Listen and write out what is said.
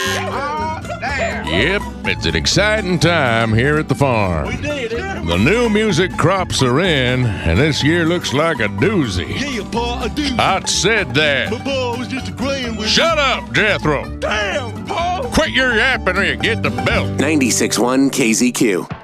Yep, it's an exciting time here at the farm. The new music crops are in, and this year looks like a doozy. Yeah, Pa, a doozy. I said that. But Pa, I was just agreeing with Shut up, Jethro. Damn, Pa! Quit your yapping or you get the belt. 96.1 KZQ.